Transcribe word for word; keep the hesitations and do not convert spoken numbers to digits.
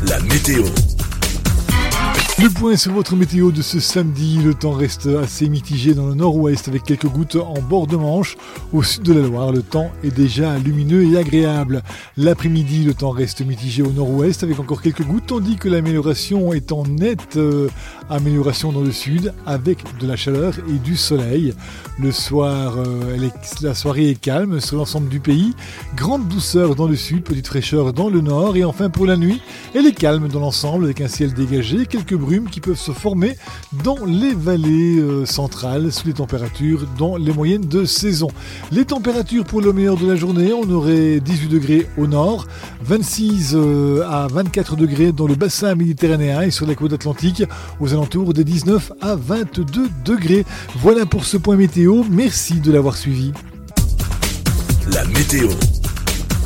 La météo. Le point sur votre météo de ce samedi, le temps reste assez mitigé dans le nord-ouest avec quelques gouttes en bord de Manche. Au sud de la Loire, le temps est déjà lumineux et agréable. L'après-midi, le temps reste mitigé au nord-ouest avec encore quelques gouttes, tandis que l'amélioration est en nette euh, amélioration dans le sud avec de la chaleur et du soleil. Le soir, euh, elle est, la soirée est calme sur l'ensemble du pays. Grande douceur dans le sud, petite fraîcheur dans le nord. Et enfin pour la nuit, elle est calme dans l'ensemble avec un ciel dégagé, quelques brumes qui peuvent se former dans les vallées euh, centrales sous les températures dans les moyennes de saison. Les températures pour le meilleur de la journée, on aurait dix-huit degrés au nord, vingt-six euh, à vingt-quatre degrés dans le bassin méditerranéen et sur la côte atlantique aux alentours des dix-neuf à vingt-deux degrés. Voilà pour ce point météo, merci de l'avoir suivi. La météo.